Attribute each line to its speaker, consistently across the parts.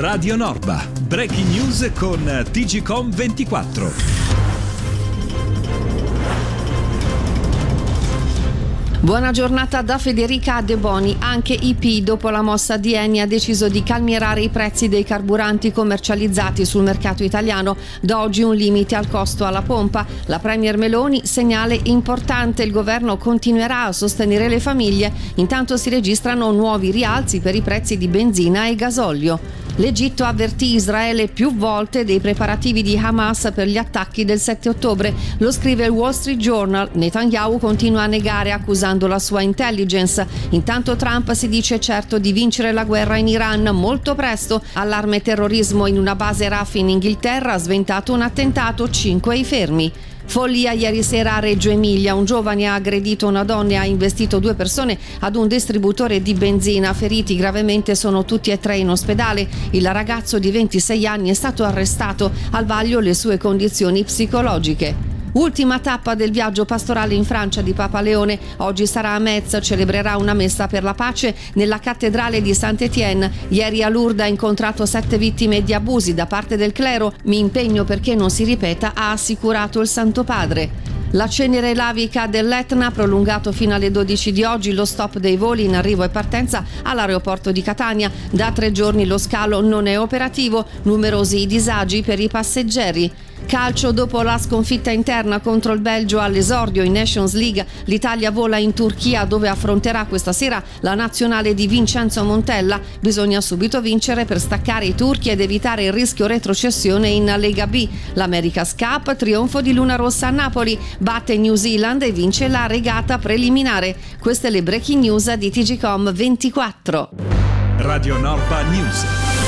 Speaker 1: Radio Norba, breaking news con TGcom 24.
Speaker 2: Buona giornata da Federica De Boni. Anche IP, dopo la mossa di Eni, ha deciso di calmierare i prezzi dei carburanti commercializzati sul mercato italiano. Da oggi un limite al costo alla pompa. La Premier Meloni, segnale importante, il governo continuerà a sostenere le famiglie. Intanto si registrano nuovi rialzi per i prezzi di benzina e gasolio. L'Egitto avvertì Israele più volte dei preparativi di Hamas per gli attacchi del 7 ottobre. Lo scrive il Wall Street Journal. Netanyahu continua a negare, accusando la sua intelligence. Intanto Trump si dice certo di vincere la guerra in Iran molto presto. Allarme terrorismo in una base RAF in Inghilterra, ha sventato un attentato, 5 i fermi. Follia ieri sera a Reggio Emilia, un giovane ha aggredito una donna e ha investito 2 persone ad un distributore di benzina. Feriti gravemente sono tutti e 3 in ospedale. Il ragazzo di 26 anni è stato arrestato, al vaglio le sue condizioni psicologiche. Ultima tappa del viaggio pastorale in Francia di Papa Leone. Oggi sarà a Metz, celebrerà una messa per la pace nella cattedrale di Saint-Étienne. Ieri a Lourdes ha incontrato 7 vittime di abusi da parte del clero. Mi impegno perché non si ripeta, ha assicurato il Santo Padre. La cenere lavica dell'Etna ha prolungato fino alle 12 di oggi lo stop dei voli in arrivo e partenza all'aeroporto di Catania. Da 3 giorni lo scalo non è operativo, numerosi i disagi per i passeggeri. Calcio, dopo la sconfitta interna contro il Belgio all'esordio in Nations League, l'Italia vola in Turchia dove affronterà questa sera la nazionale di Vincenzo Montella. Bisogna subito vincere per staccare i turchi ed evitare il rischio retrocessione in Lega B. L'America's Cup, trionfo di Luna Rossa a Napoli, batte New Zealand e vince la regata preliminare. Queste le breaking news di TGcom 24.
Speaker 1: Radio Norba News.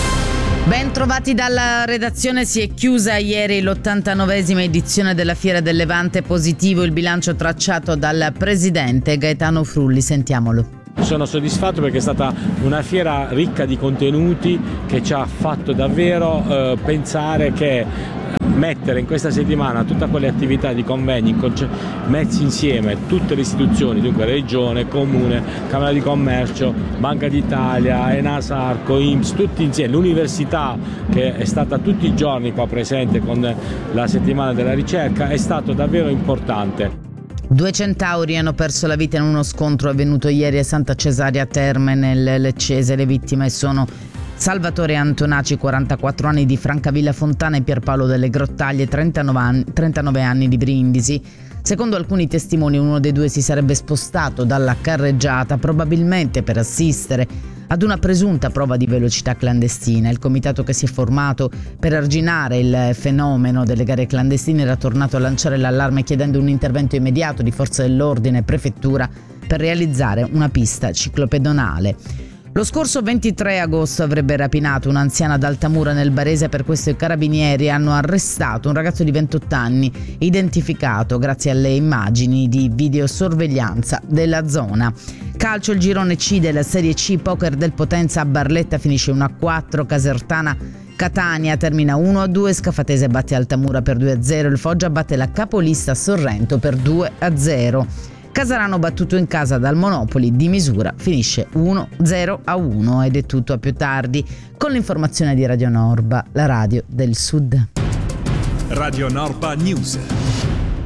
Speaker 3: Ben trovati dalla redazione. Si è chiusa ieri l'89esima edizione della Fiera del Levante. Positivo il bilancio tracciato dal presidente Gaetano Frulli. Sentiamolo.
Speaker 4: Sono soddisfatto perché è stata una fiera ricca di contenuti che ci ha fatto davvero pensare che mettere in questa settimana tutte quelle attività di convegni messi insieme tutte le istituzioni, dunque Regione, Comune, Camera di Commercio, Banca d'Italia, Enasarco, INPS, tutti insieme, l'università che è stata tutti i giorni qua presente con la settimana della ricerca, è stato davvero importante.
Speaker 3: 2 centauri hanno perso la vita in uno scontro avvenuto ieri a Santa Cesaria Terme nel Leccese. Le vittime sono Salvatore Antonaci, 44 anni, di Francavilla Fontana, e Pierpaolo delle Grottaglie, 39 anni, di Brindisi. Secondo alcuni testimoni uno dei 2 si sarebbe spostato dalla carreggiata probabilmente per assistere ad una presunta prova di velocità clandestina. Il comitato che si è formato per arginare il fenomeno delle gare clandestine era tornato a lanciare l'allarme chiedendo un intervento immediato di forze dell'ordine e prefettura per realizzare una pista ciclopedonale. Lo scorso 23 agosto avrebbe rapinato un'anziana ad Altamura nel Barese. Per questo i carabinieri hanno arrestato un ragazzo di 28 anni, identificato grazie alle immagini di videosorveglianza della zona. Calcio, il girone C della Serie C, poker del Potenza a Barletta finisce 1-4, Casertana Catania termina 1-2, Scafatese batte Altamura per 2-0, il Foggia batte la capolista Sorrento per 2-0. Casarano, battuto in casa dal Monopoli di Misura, finisce 1-0-1 ed è tutto. A più tardi con l'informazione di Radio Norba, la radio del Sud.
Speaker 1: Radio Norba News.